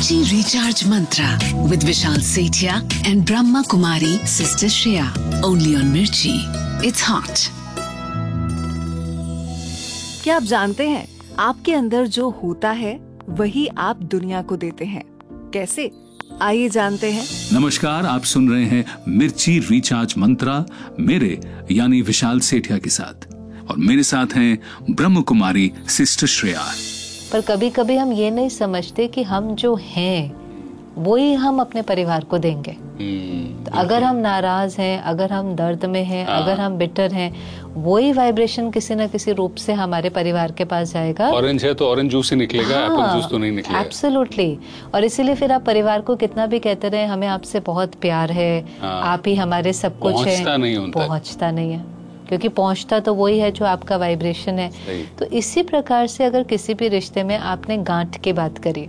Mirchi Recharge Mantra with Vishal Sethia and Brahma Kumari Sister Shreya. Only on Mirchi. It's hot. क्या आप जानते हैं आपके अंदर जो होता है वही आप दुनिया को देते हैं? कैसे? आइए जानते हैं। नमस्कार, आप सुन रहे हैं मिर्ची रिचार्ज मंत्रा मेरे यानी विशाल सेठिया के साथ, और मेरे साथ हैं ब्रह्म कुमारी सिस्टर श्रेया। पर कभी कभी हम ये नहीं समझते कि हम जो हैं वो ही हम अपने परिवार को देंगे। तो अगर हम नाराज हैं, अगर हम दर्द में हैं, अगर हम बिटर हैं, वही वाइब्रेशन किसी न किसी रूप से हमारे परिवार के पास जाएगा। ऑरेंज है तो ऑरेंज जूस ही निकलेगा, एप्पल जूस तो नहीं निकलेगा। एब्सोल्युटली। और इसीलिए फिर आप परिवार को कितना भी कहते रहे हमें आपसे बहुत प्यार है, आप ही हमारे सब कुछ है, पहुंचता नहीं है, क्योंकि पहुंचता तो वही है जो आपका वाइब्रेशन है। तो इसी प्रकार से अगर किसी भी रिश्ते में आपने गांठ की बात करी,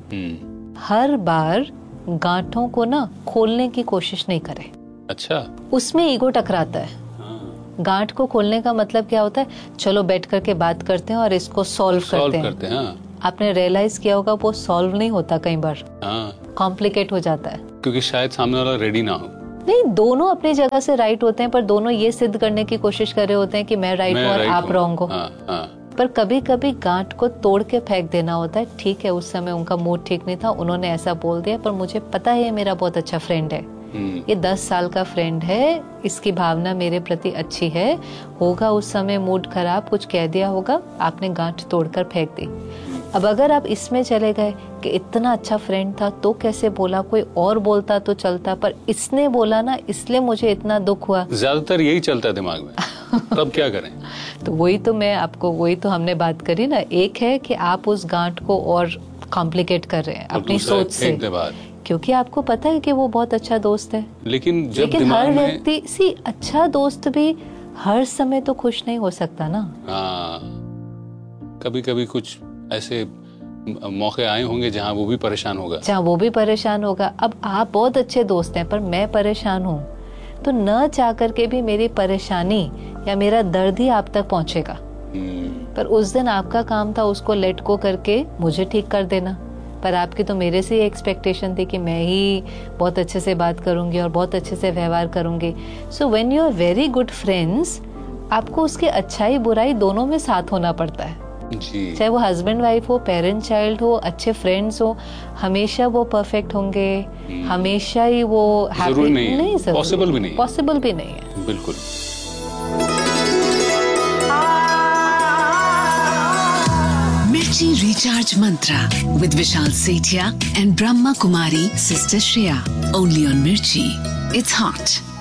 हर बार गांठों को ना खोलने की कोशिश नहीं करें। अच्छा, उसमें ईगो टकराता है। गांठ को खोलने का मतलब क्या होता है? चलो बैठ करके बात करते हैं और इसको सॉल्व करते हैं। आपने रियलाइज किया होगा वो सॉल्व नहीं होता, कई बार कॉम्प्लिकेट हो जाता है, क्योंकि शायद सामने वाला रेडी ना हो। नहीं, दोनों अपनी जगह से राइट होते हैं, पर दोनों ये सिद्ध करने की कोशिश कर रहे होते हैं कि मैं राइट हूँ और आप रॉन्ग हो। पर कभी कभी गांठ को तोड़ के फेंक देना होता है। ठीक है, उस समय उनका मूड ठीक नहीं था, उन्होंने ऐसा बोल दिया, पर मुझे पता है मेरा बहुत अच्छा फ्रेंड है, ये 10 साल का फ्रेंड है, इसकी भावना मेरे प्रति अच्छी है, होगा उस समय मूड खराब, कुछ कह दिया होगा, आपने गांठ तोड़कर फेंक दी। अब अगर आप इसमें चले गए कि इतना अच्छा फ्रेंड था तो कैसे बोला, कोई और बोलता तो चलता, पर इसने बोला ना इसलिए मुझे इतना दुख हुआ। ज्यादातर यही चलता है दिमाग में। तब क्या करें? तो वही तो हमने बात करी ना। एक है कि आप उस गांठ को और कॉम्प्लिकेट कर रहे हैं अपनी सोच से, क्योंकि आपको पता है कि वो बहुत अच्छा दोस्त है। लेकिन हर व्यक्ति अच्छा दोस्त भी हर समय तो खुश नहीं हो सकता ना। कभी कभी कुछ ऐसे मौके आए होंगे जहाँ वो भी परेशान होगा। अब आप बहुत अच्छे दोस्त हैं पर मैं परेशान हूँ, तो न चाह करके भी मेरी परेशानी या मेरा दर्द ही आप तक पहुँचेगा। पर उस दिन आपका काम था उसको लेट को करके मुझे ठीक कर देना, पर आपकी तो मेरे से ये एक्सपेक्टेशन थी कि मैं ही बहुत अच्छे से बात करूंगी और बहुत अच्छे से व्यवहार करूंगी। So when you are very good friends, आपको उसके अच्छाई बुराई दोनों में साथ होना पड़ता है जी। चाहे वो हस्बैंड वाइफ हो, पेरेंट चाइल्ड हो, अच्छे फ्रेंड्स हो, हमेशा वो परफेक्ट होंगे, हमेशा ही वो हैप्पी नहीं, पॉसिबल भी नहीं है। बिल्कुल। Mirchi Recharge Mantra with Vishal Sethia and Brahma Kumari Sister Shreya. Only on Mirchi. It's hot.